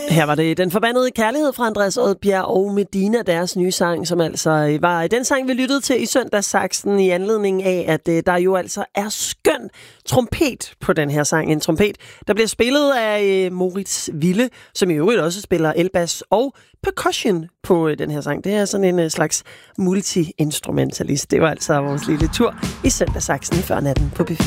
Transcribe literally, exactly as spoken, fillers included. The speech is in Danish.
Her var det Den Forbandede Kærlighed fra Andreas Odbjerg og Medina, deres nye sang, som altså var den sang, vi lyttede til i søndagssaksen i anledning af, at der jo altså er skøn trompet på den her sang. En trompet, der bliver spillet af Moritz Wille, som i øvrigt også spiller elbas og percussion på den her sang. Det er sådan en slags multi-instrumentalist. Det var altså vores lille tur i søndagssaksen før natten på P fire.